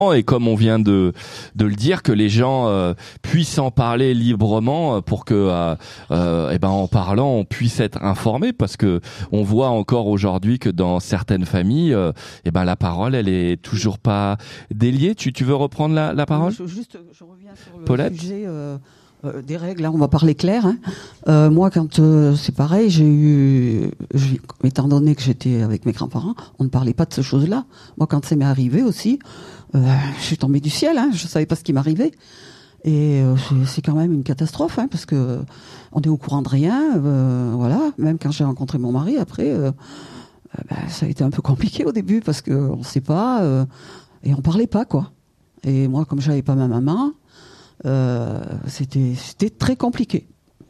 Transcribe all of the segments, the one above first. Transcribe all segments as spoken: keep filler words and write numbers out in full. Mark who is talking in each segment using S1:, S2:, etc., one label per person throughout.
S1: et comme on vient de de le dire, que les gens euh, puissent en parler librement pour que euh, euh, eh ben en parlant on puisse être informé, parce que on voit encore aujourd'hui que dans certaines familles euh, eh ben la parole elle est toujours pas déliée. Tu tu veux reprendre la la parole?
S2: je, Juste, je reviens sur le
S1: Paulette
S2: sujet euh, euh, des règles. Là, on va parler clair. Hein. Euh, moi, quand euh, c'est pareil, j'ai eu, j'ai, étant donné que j'étais avec mes grands-parents, on ne parlait pas de ces choses-là. Moi, quand ça m'est arrivé aussi. Euh, je suis tombée du ciel, hein, je savais pas ce qui m'arrivait. Et euh, c'est, c'est quand même une catastrophe, hein, parce que euh, on est au courant de rien. Euh, voilà, même quand j'ai rencontré mon mari, après, euh, euh, bah, ça a été un peu compliqué au début parce que on sait pas euh, et on parlait pas quoi. Et moi, comme j'avais pas ma maman, euh, c'était c'était très compliqué.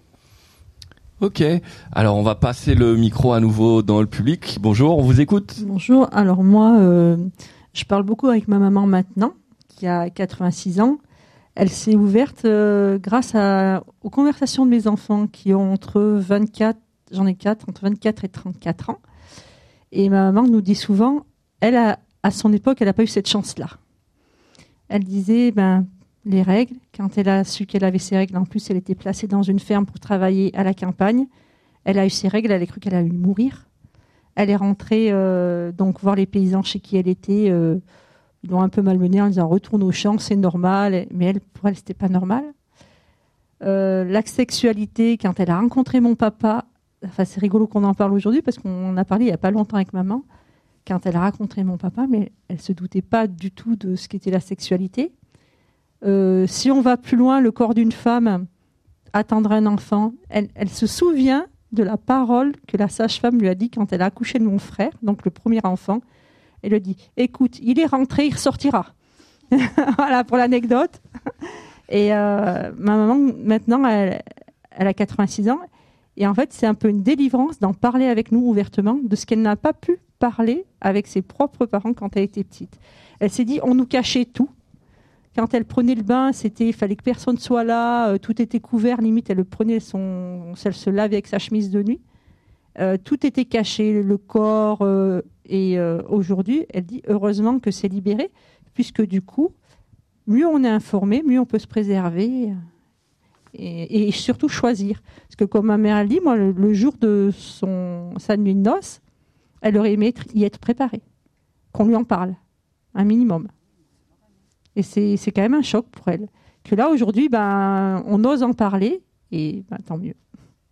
S1: Ok, alors on va passer le micro à nouveau dans le public. Bonjour, on vous écoute.
S3: Bonjour, alors moi, euh, je parle beaucoup avec ma maman maintenant, qui a quatre-vingt-six ans. Elle s'est ouverte euh, grâce à, aux conversations de mes enfants qui ont entre vingt-quatre, j'en ai quatre, entre vingt-quatre et trente-quatre ans. Et ma maman nous dit souvent, elle, a, à son époque, elle n'a pas eu cette chance-là. Elle disait, ben, les règles, quand elle a su qu'elle avait ses règles, en plus, elle était placée dans une ferme pour travailler à la campagne. Elle a eu ses règles, elle a cru qu'elle allait mourir. Elle est rentrée euh, donc voir les paysans chez qui elle était. Euh, ils l'ont un peu malmenée en disant retourne au champ, c'est normal. Mais elle, pour elle, c'était pas normal. Euh, la sexualité, quand elle a rencontré mon papa, enfin c'est rigolo qu'on en parle aujourd'hui parce qu'on en a parlé il y a pas longtemps avec maman. Quand elle a rencontré mon papa, mais elle se doutait pas du tout de ce qu'était la sexualité. Euh, si on va plus loin, le corps d'une femme, attendre un enfant, elle, elle se souvient de la parole que la sage-femme lui a dit quand elle a accouché de mon frère, donc le premier enfant. Elle lui dit « Écoute, il est rentré, il ressortira. » Voilà pour l'anecdote. Et euh, ma maman, maintenant, elle, elle a quatre-vingt-six ans. Et en fait, c'est un peu une délivrance d'en parler avec nous ouvertement de ce qu'elle n'a pas pu parler avec ses propres parents quand elle était petite. Elle s'est dit « On nous cachait tout. » Quand elle prenait le bain, c'était, il fallait que personne soit là, euh, tout était couvert, limite elle prenait son, elle se lavait avec sa chemise de nuit, euh, tout était caché, le corps, euh, et euh, aujourd'hui, elle dit heureusement que c'est libéré, puisque du coup, mieux on est informé, mieux on peut se préserver, et, et surtout choisir. Parce que comme ma mère a dit, moi, le, le jour de son, sa nuit de noces, elle aurait aimé être, y être préparée, qu'on lui en parle, un minimum. Et c'est, c'est quand même un choc pour elle. Que là, aujourd'hui, ben, on ose en parler, et ben, tant mieux.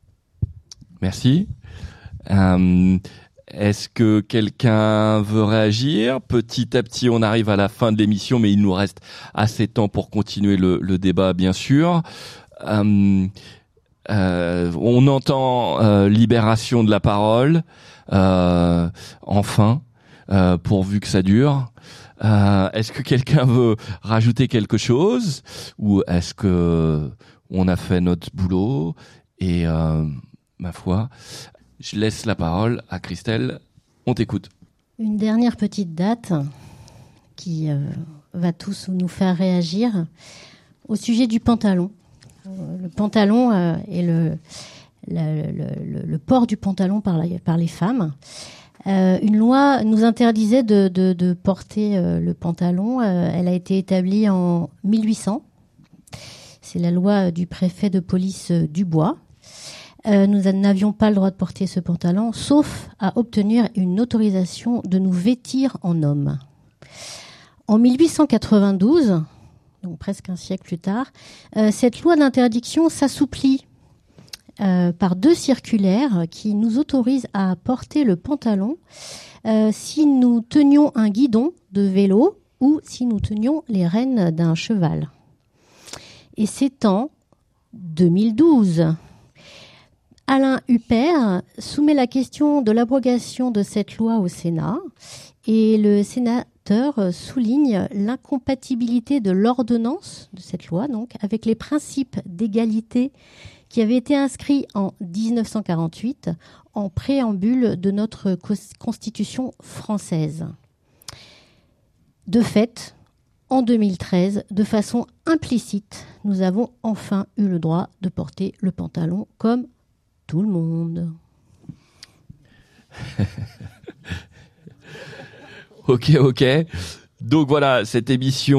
S1: Merci. Euh, est-ce que quelqu'un veut réagir? Petit à petit, on arrive à la fin de l'émission, mais il nous reste assez de temps pour continuer le, le débat, bien sûr. Euh, euh, on entend euh, libération de la parole, euh, enfin, euh, pourvu que ça dure. Euh, est-ce que quelqu'un veut rajouter quelque chose, ou est-ce que on a fait notre boulot? Et euh, ma foi, je laisse la parole à Christelle. On t'écoute.
S4: Une dernière petite date qui euh, va tous nous faire réagir au sujet du pantalon. Euh, le pantalon euh, et le, le, le, le port du pantalon par, la, par les femmes. Euh, une loi nous interdisait de, de, de porter euh, le pantalon. Euh, elle a été établie en mille huit cents. C'est la loi du préfet de police euh, Dubois. Euh, nous n'avions pas le droit de porter ce pantalon, sauf à obtenir une autorisation de nous vêtir en homme. En mille huit cent quatre-vingt-douze, donc presque un siècle plus tard, euh, cette loi d'interdiction s'assouplit Euh, par deux circulaires qui nous autorisent à porter le pantalon euh, si nous tenions un guidon de vélo ou si nous tenions les rênes d'un cheval. Et c'est en deux mille douze. Alain Huppert soumet la question de l'abrogation de cette loi au Sénat et le sénateur souligne l'incompatibilité de l'ordonnance de cette loi donc, avec les principes d'égalité qui avait été inscrit en dix-neuf cent quarante-huit en préambule de notre Constitution française. De fait, en deux mille treize, de façon implicite, nous avons enfin eu le droit de porter le pantalon comme tout le monde.
S1: Ok, ok. Donc voilà, cette émission